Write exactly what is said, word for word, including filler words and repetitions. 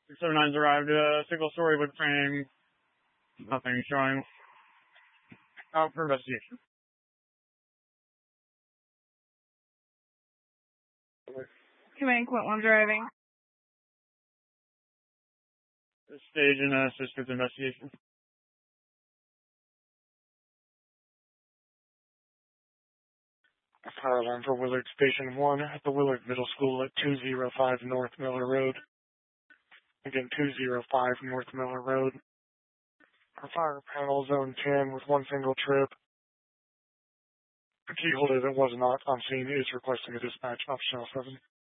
six seven nine's arrived, uh, single story wood frame. Nothing showing. Out for investigation. Command Quint one driving. Stage and uh, assist with investigation. Fire alarm for Willard Station one at the Willard Middle School at two oh five North Miller Road. Again, two oh five North Miller Road. Our fire panel zone ten with one single trip. A key holder that was not on scene is requesting a dispatch off Shell seven.